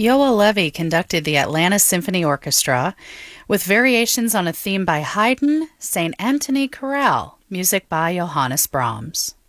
Yoel Levy conducted the Atlanta Symphony Orchestra with variations on a theme by Haydn, St. Anthony Chorale, music by Johannes Brahms.